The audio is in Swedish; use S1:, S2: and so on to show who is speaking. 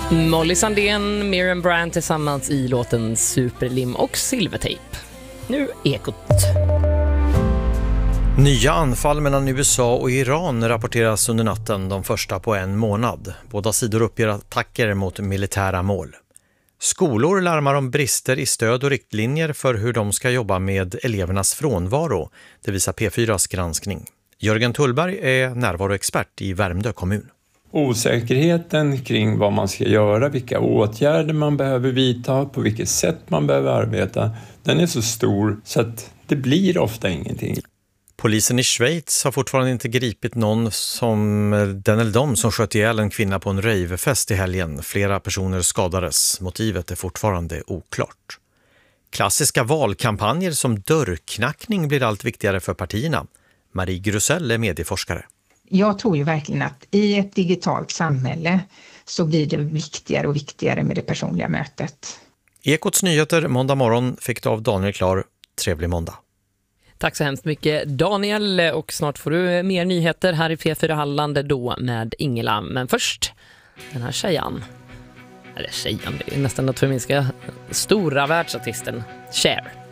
S1: Molly Sandén, Miriam Bryant tillsammans i låten Superlim och Silvertejp. Nu Ekot.
S2: Nya anfall mellan USA och Iran rapporteras under natten, de första på en månad. Båda sidor uppger attacker mot militära mål. Skolor larmar om brister i stöd och riktlinjer för hur de ska jobba med elevernas frånvaro. Det visar P4s granskning. Jörgen Tullberg är närvaroexpert i Värmdö kommun.
S3: Osäkerheten kring vad man ska göra, vilka åtgärder man behöver vidta, på vilket sätt man behöver arbeta, den är så stor så att det blir ofta ingenting.
S2: Polisen i Schweiz har fortfarande inte gripit någon som den eller de som sköt ihjäl en kvinna på en ravefest i helgen. Flera personer skadades. Motivet är fortfarande oklart. Klassiska valkampanjer som dörrknackning blir allt viktigare för partierna. Marie Grusell är medieforskare.
S4: Jag tror ju verkligen att i ett digitalt samhälle så blir det viktigare och viktigare med det personliga mötet.
S2: Ekots nyheter måndag morgon fick du av Daniel Klar. Trevlig måndag.
S1: Tack så hemskt mycket Daniel, och snart får du mer nyheter här i P4 Halland då med Ingela. Men först den här tjejen, det är nästan att förminska, stora världsartisten Cher.